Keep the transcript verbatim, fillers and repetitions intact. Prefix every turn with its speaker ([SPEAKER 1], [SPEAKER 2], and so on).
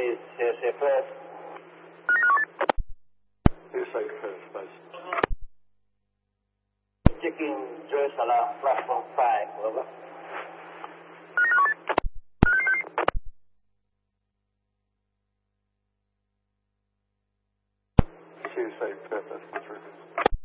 [SPEAKER 1] please, C S A Perth.
[SPEAKER 2] C S A Perth, base.
[SPEAKER 1] Checking Joyce alarm, platform five, over.
[SPEAKER 2] C S A Perth, that's the truth.